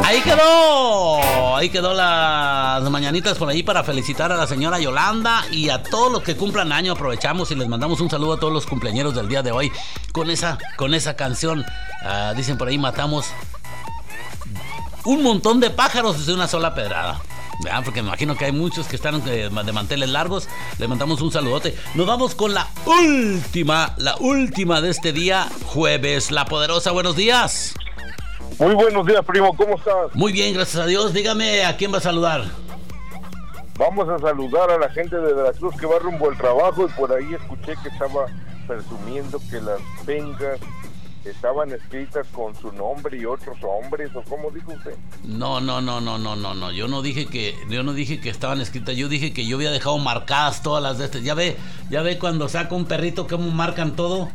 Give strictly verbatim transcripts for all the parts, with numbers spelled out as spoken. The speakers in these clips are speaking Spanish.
Ahí quedó, ahí quedó las mañanitas por ahí para felicitar a la señora Yolanda y a todos los que cumplan año. Aprovechamos y les mandamos un saludo a todos los cumpleañeros del día de hoy con esa, con esa canción. Uh, dicen por ahí, matamos un montón de pájaros desde una sola pedrada. Vean, porque me imagino que hay muchos que están de, de manteles largos. Le mandamos un saludote. Nos vamos con la última, la última de este día, jueves. La Poderosa, buenos días. Muy buenos días, primo, ¿cómo estás? Muy bien, gracias a Dios. Dígame, ¿a quién va a saludar? Vamos a saludar a la gente de Veracruz que va rumbo al trabajo, y por ahí escuché que estaba presumiendo que las vengas estaban escritas con su nombre y otros hombres, ¿o cómo dijo usted? No, no, no, no, no, no, no. Yo no dije que, yo no dije que estaban escritas. Yo dije que yo había dejado marcadas todas las de este. Ya ve, ya ve cuando saca un perrito cómo marcan todo.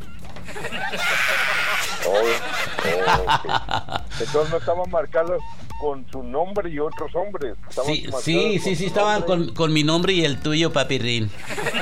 Oh, oh, okay. Entonces no estaban marcadas con su nombre y otros hombres. Sí, sí, sí, sí, estaban con, con mi nombre y el tuyo, papirrín.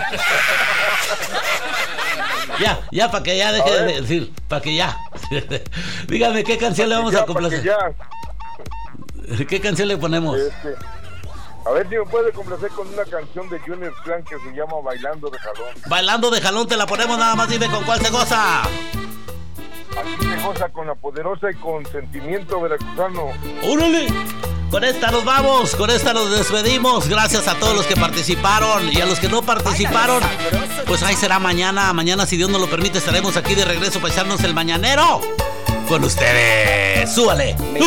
Ya, ya, para que ya deje de decir, para que ya. Dígame, ¿qué canción le vamos ya, a complacer? Ya. ¿Qué canción le ponemos? Este, a ver si me puede complacer con una canción de Junior Clan que se llama Bailando de Jalón. Bailando de Jalón, te la ponemos, nada más dime con cuál se goza. Aquí se goza con La Poderosa y con Sentimiento Veracruzano. ¡Órale! Con esta nos vamos, con esta nos despedimos. Gracias a todos los que participaron y a los que no participaron. Pues ahí será mañana. Mañana, si Dios nos lo permite, estaremos aquí de regreso para echarnos el mañanero con ustedes. ¡Súbale!